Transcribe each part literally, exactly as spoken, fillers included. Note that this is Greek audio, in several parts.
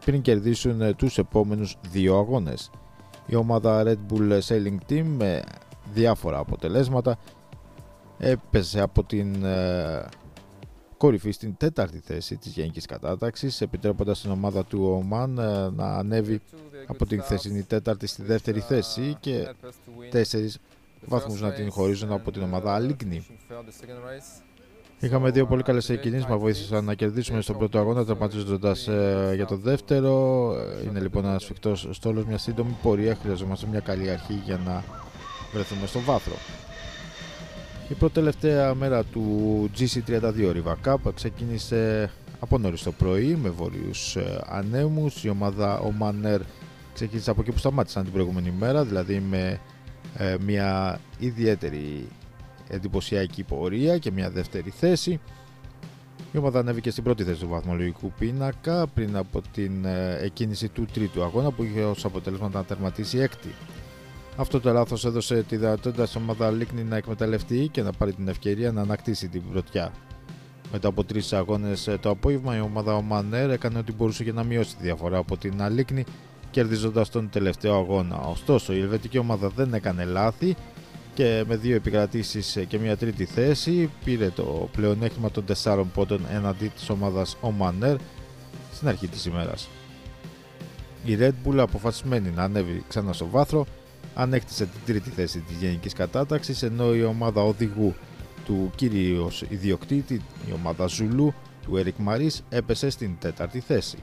πριν κερδίσουν τους επόμενους δύο αγώνες. Η ομάδα Red Bull Sailing Team με διάφορα αποτελέσματα έπεσε από την ε, κορυφή στην τέταρτη θέση της γενικής κατάταξης, επιτρέποντας την ομάδα του Ομάν ε, να ανέβει από την χθεσινή τέταρτη στη δεύτερη θέση και τέσσερις βαθμούς να την χωρίζουν από την ομάδα Αλίγνη. Είχαμε δύο πολύ καλές εκκινήσεις που μας βοήθησαν να κερδίσουμε στον πρώτο αγώνα, τερματίζοντας ε, για το δεύτερο. Είναι λοιπόν ένας σφιχτός στόλος, μια σύντομη πορεία. Χρειαζόμαστε μια καλή αρχή για να βρεθούμε στο βάθρο. Η πρώτη τελευταία μέρα του τζι σι τριάντα δύο Riva Cup ξεκίνησε από νωρίς το πρωί με βόρειους ε, ανέμους. Η ομάδα Oman Air ξεκίνησε από εκεί που σταμάτησαν την προηγούμενη μέρα, δηλαδή με ε, μια ιδιαίτερη εντυπωσιακή πορεία και μια δεύτερη θέση. Η ομάδα ανέβηκε στην πρώτη θέση του βαθμολογικού πίνακα πριν από την ε, εκκίνηση του τρίτου αγώνα, που είχε ως αποτέλεσμα να τερματίσει έκτη. Αυτό το λάθος έδωσε τη δυνατότητα στην ομάδα Αλίγνη να εκμεταλλευτεί και να πάρει την ευκαιρία να ανακτήσει την πρωτιά. Μετά από τρεις αγώνες το απόγευμα, η ομάδα Oman Air έκανε ό,τι μπορούσε για να μειώσει τη διαφορά από την Αλίγνη, κερδίζοντας τον τελευταίο αγώνα. Ωστόσο, η ελβετική ομάδα δεν έκανε λάθη και με δύο επικρατήσεις και μια τρίτη θέση πήρε το πλεονέκτημα των τεσσάρων πόντων εναντί της ομάδας Oman Air στην αρχή της ημέρας. Η Red Bull, αποφασισμένη να ανέβει ξανά στο βάθρο, ανέκτησε την τρίτη θέση της γενικής κατάταξης, ενώ η ομάδα οδηγού του κυρίως ιδιοκτήτη, η ομάδα Zulu του Eric Maris, έπεσε στην τέταρτη θέση.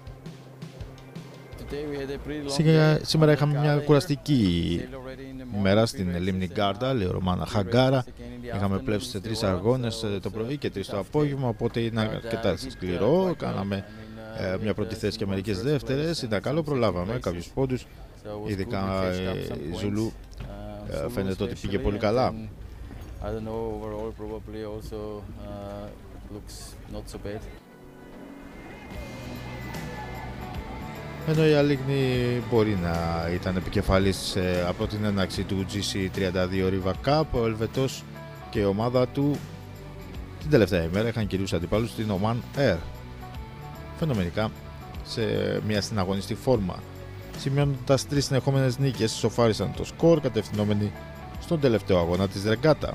Σήμερα είχαμε μια κουραστική ημέρα στην λίμνη Γκάρντα, λέει ο Ρωμάνα Χαγκάρα. Είχαμε πλέψει σε τρεις αγώνες το πρωί και τρεις το απόγευμα, οπότε είναι αρκετά σκληρό. Κάναμε ε, μια πρώτη θέση και μερικές δεύτερες. Ήταν καλό, προλάβαμε κάποιους πόντους. Ειδικά η Ζουλού ε, φαίνεται ότι πήγε πολύ καλά. Ενώ η Αλίγνη μπορεί να ήταν επικεφαλής ε, από την έναρξη του τζι σι τριάντα δύο Riva Cup, ο Ελβετός και η ομάδα του την τελευταία ημέρα είχαν κυρίους αντιπάλους στην Oman Air. Φαινομενικά σε μια συναγωνιστή φόρμα, σημειώνοντας τρεις συνεχόμενες νίκες, σοφάρισαν το σκορ κατευθυνόμενοι στον τελευταίο αγώνα της ρεγκάτα.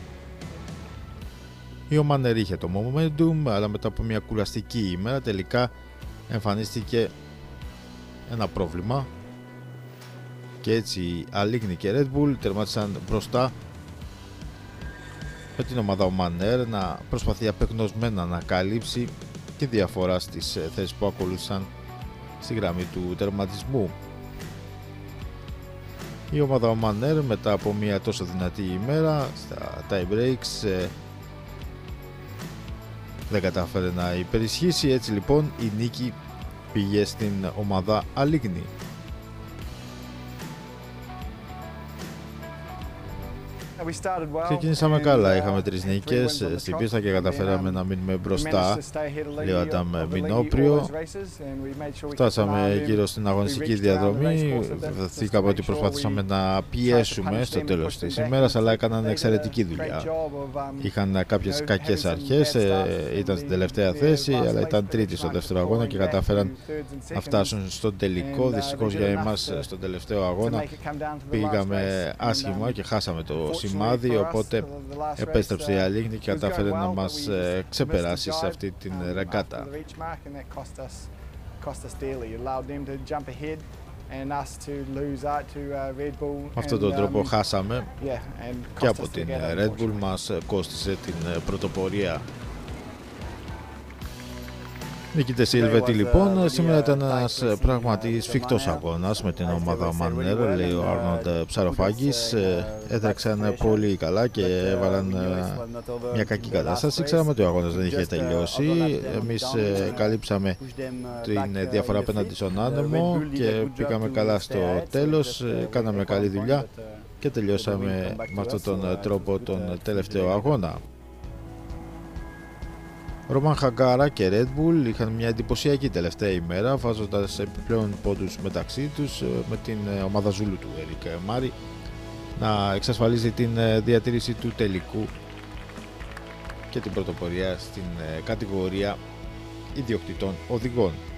Η Oman Air είχε το momentum, αλλά μετά από μια κουραστική ημέρα τελικά εμφανίστηκε ένα πρόβλημα και έτσι η Αλίγνη και Red Bull τερμάτισαν μπροστά, με την ομάδα Oman Air να προσπαθεί απεγνωσμένα να καλύψει τη διαφορά στις θέσεις που ακολούθησαν στη γραμμή του τερματισμού. Η ομάδα Oman Air, μετά από μια τόσο δυνατή ημέρα στα tie breaks, δεν κατάφερε να υπερισχύσει. Έτσι λοιπόν η νίκη πήγε στην ομάδα Αλίγνη. Ξεκίνησαμε καλά, είχαμε τρεις νίκες στην πίστα και καταφέραμε να μείνουμε μπροστά, λέει ο Αντάμ Μινόπριο. Φτάσαμε γύρω στην αγωνιστική διαδρομή, δεθήκαμε ότι προσπαθήσαμε να πιέσουμε στο τέλος της ημέρας, αλλά έκαναν εξαιρετική δουλειά. Είχαν κάποιες κακές αρχές, ήταν στην τελευταία θέση, αλλά ήταν τρίτη στο δεύτερο αγώνα και κατάφεραν να φτάσουν στον τελικό. Δυστυχώς για εμάς στον τελευταίο αγώνα πήγαμε άσχημα και χάσαμε το σημάδι, οπότε επέστρεψε η Αλίγνη και κατάφερε να μας ε, ξεπεράσει σε αυτή την ρεγκάτα. Με αυτόν τον τρόπο χάσαμε και από την Red Bull, μας κόστισε την πρωτοπορία. Νικητές οι Ελβετοί λοιπόν. Σήμερα ήταν ένας πραγματικά σφιχτός αγώνας με την ομάδα Oman Air, λέει ο Άρνοντ Ψαροφάγης. Έτρεξαν πολύ καλά και έβαλαν μια κακή κατάσταση. Ξέραμε ότι ο αγώνας δεν είχε τελειώσει. Εμείς καλύψαμε την διαφορά απέναντι στον άνεμο και πήγαμε καλά στο τέλος. Κάναμε καλή δουλειά και τελειώσαμε με αυτόν τον τρόπο τον τελευταίο αγώνα. Ρωμάν Χαγκάρα και Red Bull είχαν μια εντυπωσιακή τελευταία ημέρα, βάζοντας επιπλέον πόντους μεταξύ τους, με την ομάδα Zulu του Eric Maris να εξασφαλίζει την διατήρηση του τελικού και την πρωτοπορία στην κατηγορία ιδιοκτητών οδηγών.